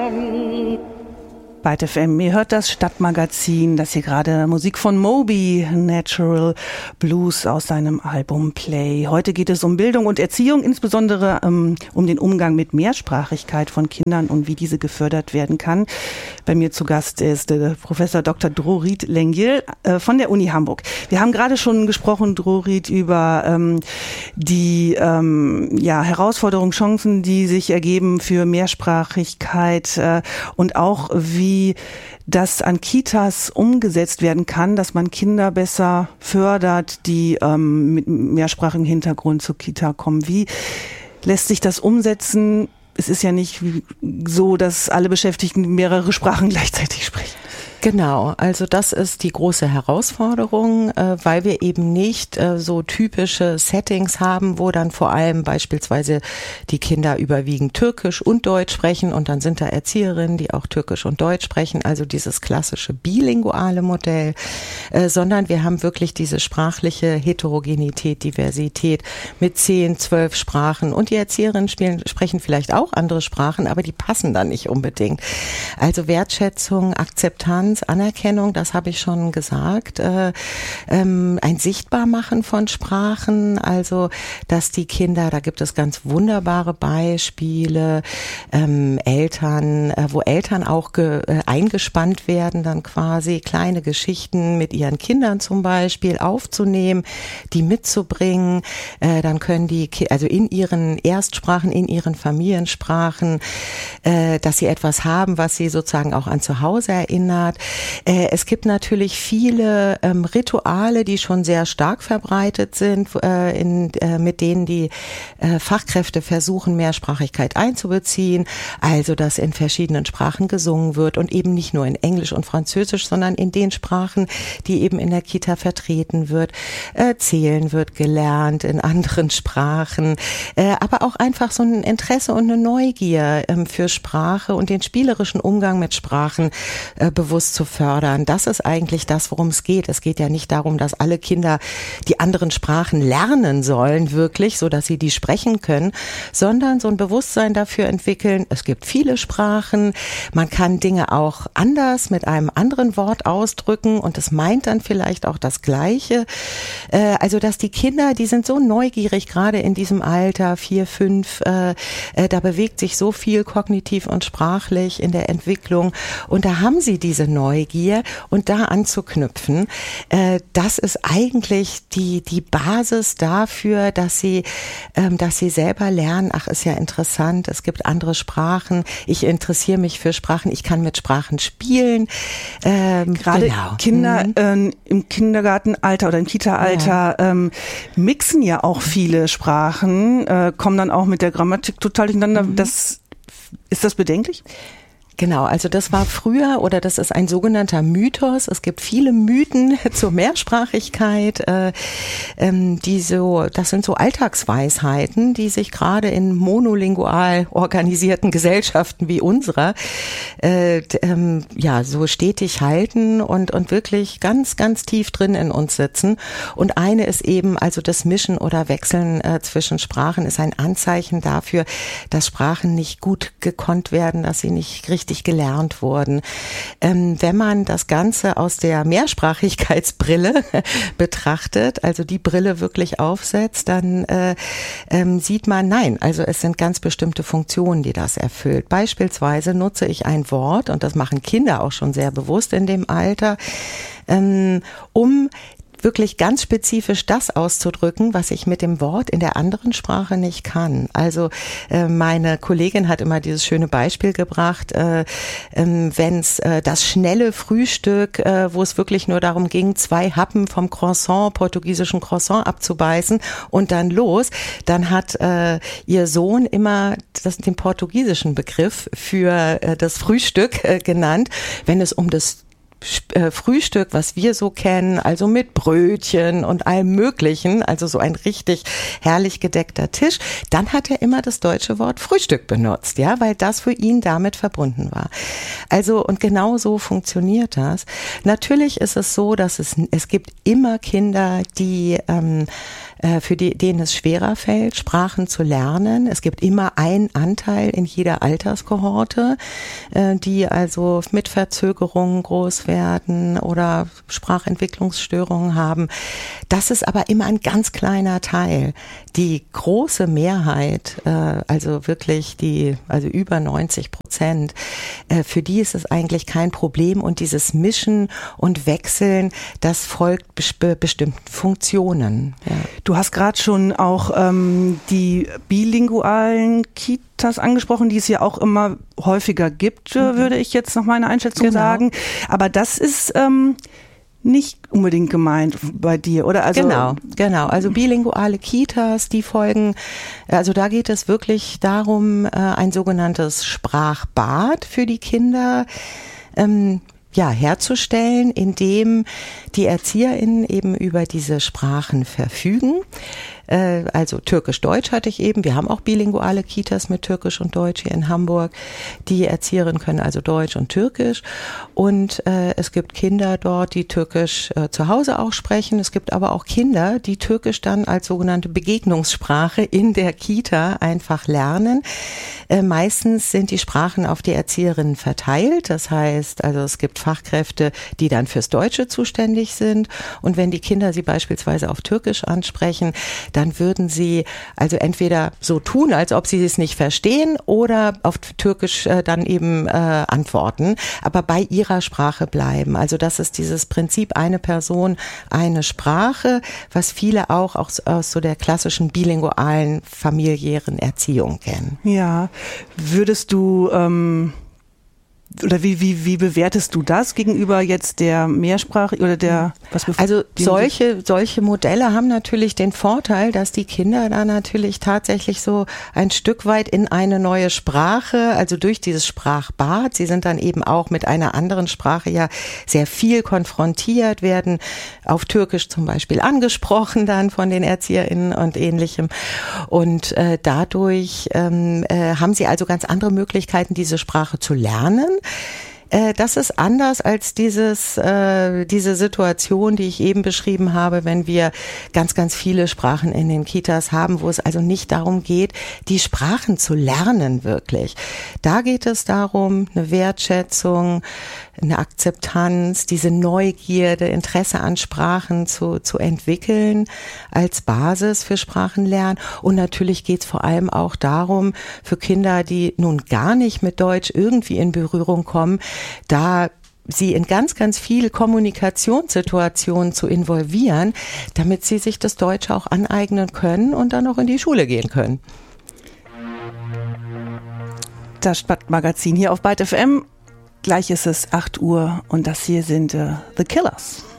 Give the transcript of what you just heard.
Byte FM, ihr hört das Stadtmagazin, das hier gerade Musik von Moby, Natural Blues aus seinem Album Play. Heute geht es um Bildung und Erziehung, insbesondere um den Umgang mit Mehrsprachigkeit von Kindern und wie diese gefördert werden kann. Bei mir zu Gast ist Professor Dr. Drorit Lengil von der Uni Hamburg. Wir haben gerade schon gesprochen, Drorit, über die Herausforderungen, Chancen, die sich ergeben für Mehrsprachigkeit und auch wie das an Kitas umgesetzt werden kann, dass man Kinder besser fördert, die mit mehrsprachigem Hintergrund zur Kita kommen. Wie lässt sich das umsetzen? Es ist ja nicht so, dass alle Beschäftigten mehrere Sprachen gleichzeitig sprechen. Genau, also das ist die große Herausforderung, weil wir eben nicht so typische Settings haben, wo dann vor allem beispielsweise die Kinder überwiegend Türkisch und Deutsch sprechen und dann sind da Erzieherinnen, die auch Türkisch und Deutsch sprechen, also dieses klassische bilinguale Modell, sondern wir haben wirklich diese sprachliche Heterogenität, Diversität mit 10, 12 Sprachen und die Erzieherinnen sprechen vielleicht auch andere Sprachen, aber die passen dann nicht unbedingt. Also Wertschätzung, Akzeptanz, Anerkennung, das habe ich schon gesagt, ein Sichtbarmachen von Sprachen, also dass die Kinder, da gibt es ganz wunderbare Beispiele, wo Eltern auch eingespannt werden, dann quasi kleine Geschichten mit ihren Kindern zum Beispiel aufzunehmen, die mitzubringen, dann können die, also in ihren Erstsprachen, in ihren Familiensprachen, dass sie etwas haben, was sie sozusagen auch an zu Hause erinnert. Es gibt natürlich viele Rituale, die schon sehr stark verbreitet sind, mit denen die Fachkräfte versuchen, Mehrsprachigkeit einzubeziehen. Also, dass in verschiedenen Sprachen gesungen wird und eben nicht nur in Englisch und Französisch, sondern in den Sprachen, die eben in der Kita vertreten wird. Zählen wird gelernt in anderen Sprachen, aber auch einfach so ein Interesse und eine Neugier für Sprache und den spielerischen Umgang mit Sprachen bewusst zu fördern. Das ist eigentlich das, worum es geht. Es geht ja nicht darum, dass alle Kinder die anderen Sprachen lernen sollen, wirklich, so dass sie die sprechen können, sondern so ein Bewusstsein dafür entwickeln. Es gibt viele Sprachen. Man kann Dinge auch anders mit einem anderen Wort ausdrücken und es meint dann vielleicht auch das Gleiche. Also, dass die Kinder, die sind so neugierig, gerade in diesem Alter, 4, 5, da bewegt sich so viel kognitiv und sprachlich in der Entwicklung und da haben sie diese Neugier und da anzuknüpfen, das ist eigentlich die Basis dafür, dass sie selber lernen, ach, ist ja interessant, es gibt andere Sprachen, ich interessiere mich für Sprachen, ich kann mit Sprachen spielen. Gerade genau. Kinder im Kindergartenalter oder im Kita-Alter mixen ja auch viele Sprachen, kommen dann auch mit der Grammatik total durcheinander. Ist das bedenklich? Genau, also das war früher oder das ist ein sogenannter Mythos. Es gibt viele Mythen zur Mehrsprachigkeit, das sind so Alltagsweisheiten, die sich gerade in monolingual organisierten Gesellschaften wie unserer so stetig halten und wirklich ganz, ganz tief drin in uns sitzen. Und eine ist eben, also das Mischen oder Wechseln zwischen Sprachen ist ein Anzeichen dafür, dass Sprachen nicht gut gekonnt werden, dass sie nicht richtig gelernt wurden. Wenn man das Ganze aus der Mehrsprachigkeitsbrille betrachtet, also die Brille wirklich aufsetzt, dann sieht man, nein, also es sind ganz bestimmte Funktionen, die das erfüllt. Beispielsweise nutze ich ein Wort, und das machen Kinder auch schon sehr bewusst in dem Alter, um wirklich ganz spezifisch das auszudrücken, was ich mit dem Wort in der anderen Sprache nicht kann. Also meine Kollegin hat immer dieses schöne Beispiel gebracht, wenn es das schnelle Frühstück, wo es wirklich nur darum ging, 2 Happen vom portugiesischen Croissant abzubeißen und dann los, dann hat ihr Sohn immer den portugiesischen Begriff für das Frühstück genannt, wenn es um das Frühstück, was wir so kennen, also mit Brötchen und allem Möglichen, also so ein richtig herrlich gedeckter Tisch, dann hat er immer das deutsche Wort Frühstück benutzt, ja, weil das für ihn damit verbunden war. Also, und genau so funktioniert das. Natürlich ist es so, dass es gibt immer Kinder, die denen es schwerer fällt, Sprachen zu lernen. Es gibt immer einen Anteil in jeder Alterskohorte, die also mit Verzögerungen groß werden oder Sprachentwicklungsstörungen haben. Das ist aber immer ein ganz kleiner Teil. Die große Mehrheit, also wirklich also über 90%, für die ist es eigentlich kein Problem, und dieses Mischen und Wechseln, das folgt bestimmten Funktionen. Ja. Du hast gerade schon auch die bilingualen Kitas angesprochen, die es ja auch immer häufiger gibt, würde ich jetzt nach meiner Einschätzung sagen. Aber das ist nicht unbedingt gemeint bei dir, oder? Also Genau. Also bilinguale Kitas, die folgen, also da geht es wirklich darum, ein sogenanntes Sprachbad für die Kinder herzustellen, indem die ErzieherInnen eben über diese Sprachen verfügen. Also Türkisch-Deutsch hatte ich eben. Wir haben auch bilinguale Kitas mit Türkisch und Deutsch hier in Hamburg. Die Erzieherinnen können also Deutsch und Türkisch. Und es gibt Kinder dort, die Türkisch zu Hause auch sprechen. Es gibt aber auch Kinder, die Türkisch dann als sogenannte Begegnungssprache in der Kita einfach lernen. Meistens sind die Sprachen auf die Erzieherinnen verteilt. Das heißt, also es gibt Fachkräfte, die dann fürs Deutsche zuständig sind. Und wenn die Kinder sie beispielsweise auf Türkisch ansprechen, dann würden sie also entweder so tun, als ob sie es nicht verstehen, oder auf Türkisch dann eben antworten, aber bei ihrer Sprache bleiben. Also das ist dieses Prinzip, eine Person, eine Sprache, was viele auch aus so der klassischen bilingualen familiären Erziehung kennen. Ja, würdest du oder wie bewertest du das gegenüber jetzt der Mehrsprache oder der Also solche Modelle haben natürlich den Vorteil, dass die Kinder da natürlich tatsächlich so ein Stück weit in eine neue Sprache, also durch dieses Sprachbad, sie sind dann eben auch mit einer anderen Sprache ja sehr viel konfrontiert, werden auf Türkisch zum Beispiel angesprochen dann von den ErzieherInnen und Ähnlichem, und dadurch haben sie also ganz andere Möglichkeiten, diese Sprache zu lernen. Das ist anders als diese Situation, die ich eben beschrieben habe, wenn wir ganz, ganz viele Sprachen in den Kitas haben, wo es also nicht darum geht, die Sprachen zu lernen wirklich. Da geht es darum, eine Wertschätzung, eine Akzeptanz, diese Neugierde, Interesse an Sprachen zu entwickeln als Basis für Sprachenlernen. Und natürlich geht es vor allem auch darum, für Kinder, die nun gar nicht mit Deutsch irgendwie in Berührung kommen, da sie in ganz, ganz viele Kommunikationssituationen zu involvieren, damit sie sich das Deutsche auch aneignen können und dann auch in die Schule gehen können. Das Stadtmagazin hier auf Byte FM. Gleich ist es 8 Uhr und das hier sind The Killers.